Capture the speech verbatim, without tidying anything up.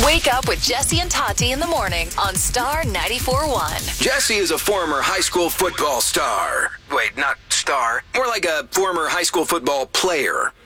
Wake up with Jesse and Tati in the morning on Star ninety-four point one. Jesse is a former high school football star. Wait, not star. More like a former high school football player.